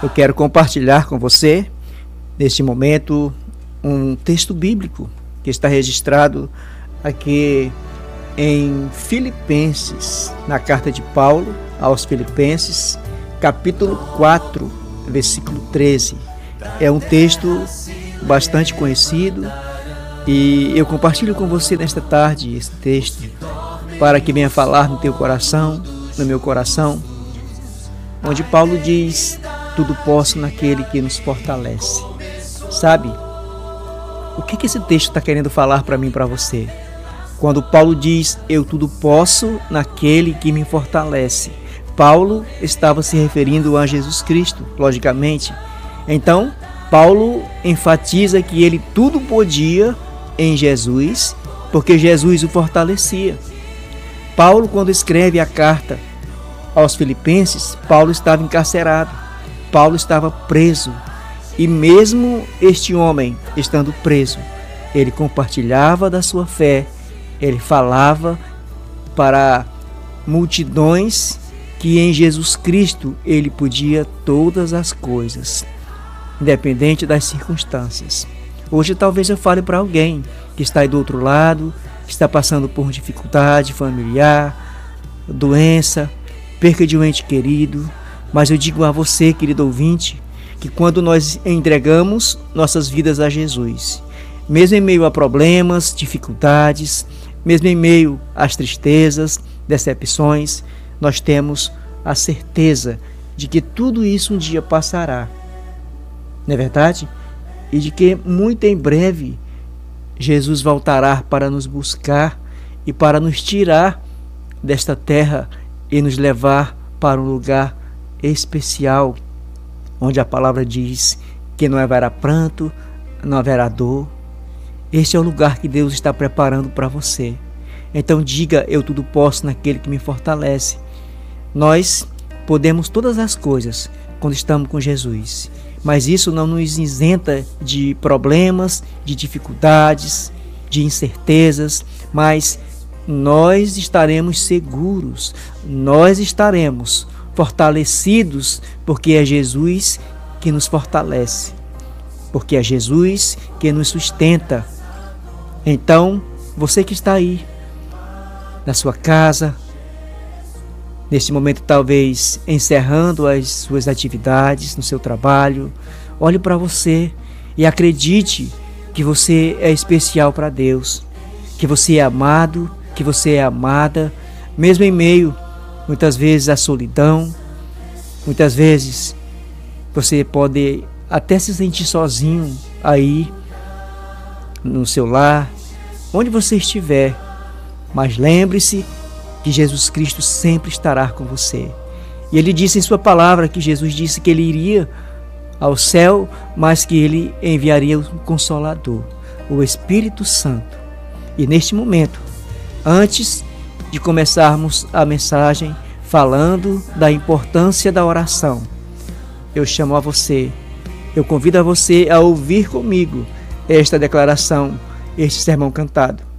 Eu quero compartilhar com você, neste momento, um texto bíblico que está registrado aqui em Filipenses, na carta de Paulo aos Filipenses, capítulo 4, versículo 13. É um texto bastante conhecido e eu compartilho com você nesta tarde esse texto para que venha falar no teu coração, no meu coração, onde Paulo diz: tudo posso naquele que nos fortalece. Sabe, o que esse texto está querendo falar para mim e para você? Quando Paulo diz, eu tudo posso naquele que me fortalece, Paulo estava se referindo a Jesus Cristo, logicamente. Então, Paulo enfatiza que ele tudo podia em Jesus, porque Jesus o fortalecia. Paulo, quando escreve a carta aos Filipenses, Paulo estava encarcerado. Paulo estava preso, e mesmo este homem estando preso, ele compartilhava da sua fé, ele falava para multidões que em Jesus Cristo ele podia todas as coisas, independente das circunstâncias. Hoje talvez eu fale para alguém que está aí do outro lado, que está passando por dificuldade familiar, doença, perca de um ente querido. Mas eu digo a você, querido ouvinte, que quando nós entregamos nossas vidas a Jesus, mesmo em meio a problemas, dificuldades, mesmo em meio às tristezas, decepções, nós temos a certeza de que tudo isso um dia passará. Não é verdade? E de que muito em breve Jesus voltará para nos buscar e para nos tirar desta terra e nos levar para um lugar especial, onde a palavra diz que não haverá pranto, não haverá dor. Este é o lugar que Deus está preparando para você. Então diga, eu tudo posso naquele que me fortalece. Nós podemos todas as coisas quando estamos com Jesus, mas isso não nos isenta de problemas, de dificuldades, de incertezas, mas nós estaremos seguros, nós estaremos fortalecidos, porque é Jesus que nos fortalece, porque é Jesus que nos sustenta. Então, você que está aí, na sua casa, neste momento talvez encerrando as suas atividades no seu trabalho, olhe para você e acredite que você é especial para Deus, que você é amado, que você é amada, mesmo em meio muitas vezes a solidão, muitas vezes você pode até se sentir sozinho aí no seu lar, onde você estiver, mas lembre-se que Jesus Cristo sempre estará com você. E ele disse em sua palavra que Jesus disse que ele iria ao céu, mas que ele enviaria o Consolador, o Espírito Santo. E neste momento, antes de começarmos a mensagem falando da importância da oração, eu chamo a você, eu convido a você a ouvir comigo esta declaração, este sermão cantado.